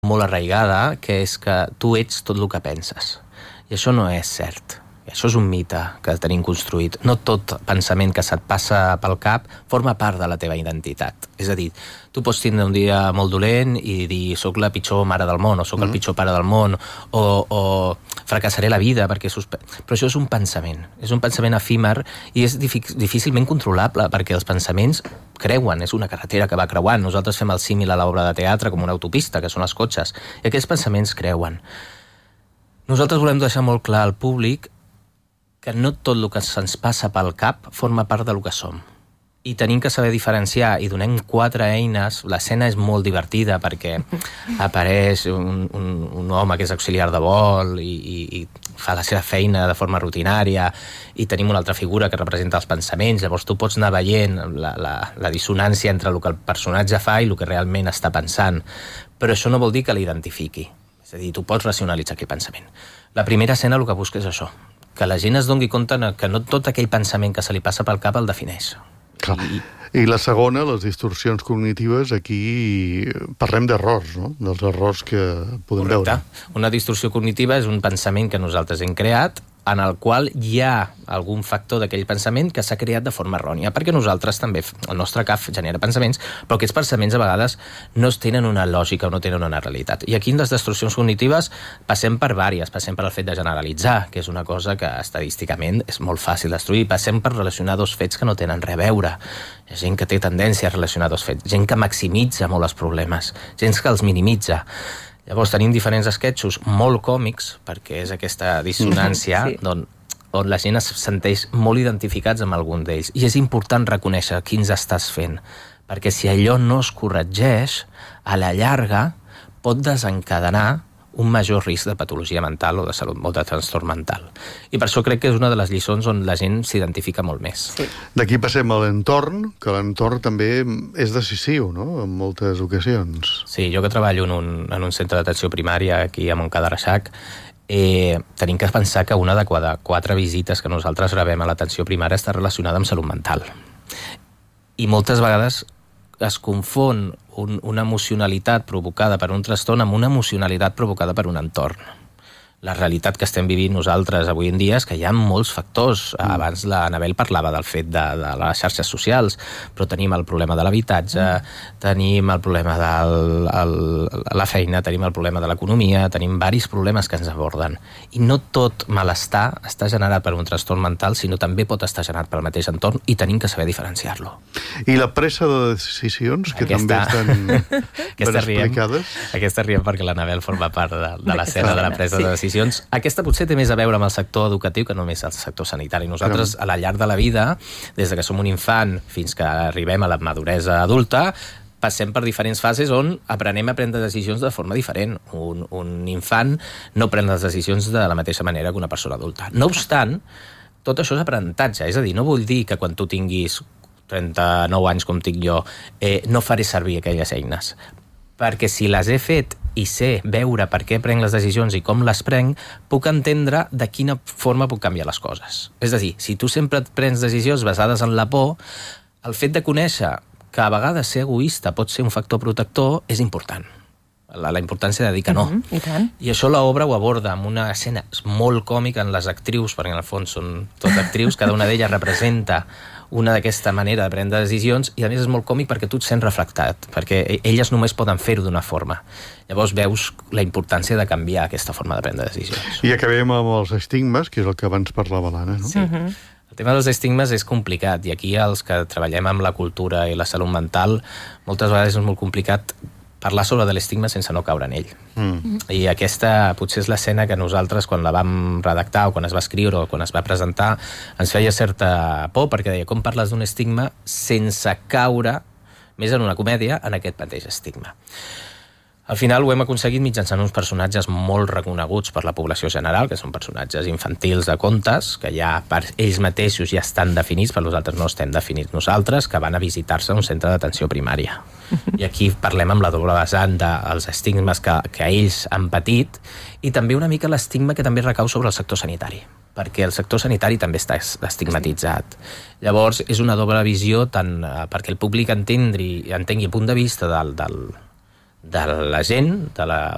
molt arraigada, que és que tu ets tot el que penses. I això no és cert. Això és un mite que tenim construït. No tot pensament que se't passa pel cap forma part de la teva identitat. És a dir, tu pots tindre un dia molt dolent i dir soc la pitjor mare del món, o soc el pitjor pare del món, o fracassaré la vida, però això és un pensament. És un pensament efímer i és difícilment controlable, perquè els pensaments creuen, és una carretera que va creuant. Nosaltres fem el símil a l'obra de teatre com una autopista, que són els cotxes, i aquests pensaments creuen. Nosaltres volem deixar molt clar al públic que no tot el que se'ns passa pel cap forma part del que som. I tenim que saber diferenciar, i donem 4 eines. L'escena és molt divertida perquè apareix un home que és auxiliar de vol i fa la seva feina de forma rutinària, i tenim una altra figura que representa els pensaments. Llavors tu pots anar veient la dissonància entre el que el personatge fa i el que realment està pensant. Però això no vol dir que l'identifiqui. És a dir, tu pots racionalitzar aquell pensament. La primera escena el que busca és això, que la gent es doni compte que no tot aquell pensament que se li passa pel cap el defineix. Clar. I la segona, les distorsions cognitives, aquí parlem d'errors, no? Dels errors que podem veure. Una distorsió cognitiva és un pensament que nosaltres hem creat en el qual hi ha algun factor d'aquell pensament que s'ha creat de forma errònia, perquè nosaltres també, el nostre cap genera pensaments, però aquests pensaments a vegades no tenen una lògica o no tenen una realitat. I aquí en les distorsions cognitives passem per vàries, passem per el fet de generalitzar, que és una cosa que estadísticament és molt fàcil destruir, passem per relacionar dos fets que no tenen res a veure. Hi ha gent que té tendència a relacionar dos fets, gent que maximitza molt els problemes, gent que els minimitza. Llavors tenim diferents esquetxos molt còmics, perquè és aquesta dissonància on la gent es senteix molt identificats amb algun d'ells. I és important reconèixer quins estàs fent, perquè si allò no es corregeix, a la llarga pot desencadenar un major risc de patologia mental o de salut, o de trastorn mental. I per això crec que és una de les lliçons on la gent s'identifica molt més. Sí. D'aquí passem a l'entorn, que l'entorn també és decisiu, no?, en moltes ocasions. Sí, jo que treballo en un centre d'atenció primària aquí a Montcada de Reixac, tenim que pensar que una de cada 4 visites que nosaltres rebem a l'atenció primària està relacionada amb salut mental. I moltes vegades es confon una emocionalitat provocada per un trastorn amb una emocionalitat provocada per un entorn. La realitat que estem vivint nosaltres avui en dia és que hi ha molts factors. Abans l'Anabel parlava del fet de les xarxes socials, però tenim el problema de l'habitatge, tenim el problema de la feina, tenim el problema de l'economia, tenim diversos problemes que ens aborden. I no tot malestar està generat per un trastorn mental, sinó també pot estar generat pel mateix entorn, i tenim que saber diferenciar-lo. I la pressa de decisions, que també estan ben explicades? Aquesta riem perquè l'Anabel forma part de l'escena de la pressa de decisions. Aquesta potser té més a veure amb el sector educatiu que només el sector sanitari. Nosaltres, a la llarg de la vida, des que som un infant fins que arribem a la maduresa adulta, passem per diferents fases on aprenem a prendre decisions de forma diferent. Un infant no pren les decisions de la mateixa manera que una persona adulta. No obstant, tot això és aprenentatge. És a dir, no vull dir que quan tu tinguis 39 anys, com tinc jo, no faré servir aquelles eines. Perquè si les he fet i sé veure per què prenc les decisions i com les prenc, puc entendre de quina forma puc canviar les coses. És a dir, si tu sempre prens decisions basades en la por, el fet de conèixer que a vegades ser egoista pot ser un factor protector és important. La importància de dir que no. I això l'obra ho aborda amb una escena molt còmica en les actrius, perquè en el fons són tot actrius, cada una d'elles representa una d'aquesta manera de prendre decisions, i a més és molt còmic perquè tu et sents reflectat, perquè elles només poden fer-ho d'una forma. Llavors veus la importància de canviar aquesta forma de prendre decisions. I acabem amb els estigmes, que és el que abans parlava l'Anna, no? Sí. El tema dels estigmes és complicat, i aquí els que treballem amb la cultura i la salut mental, moltes vegades és molt complicat parlar sobre de l'estigma sense no caure en ell. I aquesta potser és l'escena que nosaltres, quan la vam redactar o quan es va escriure o quan es va presentar, ens feia certa por, perquè deia, com parles d'un estigma sense caure, més en una comèdia, en aquest mateix estigma. Al final ho hem aconseguit mitjançant uns personatges molt reconeguts per la població general, que són personatges infantils de contes, que ja per ells mateixos ja estan definits, per nosaltres no estem definits nosaltres, que van a visitar-se a un centre d'atenció primària. I aquí parlem amb la doble vessant dels estigmes que ells han patit, i també una mica l'estigma que també recau sobre el sector sanitari, perquè el sector sanitari també està estigmatitzat. Llavors és una doble visió tant perquè el públic entengui el punt de vista de la gent,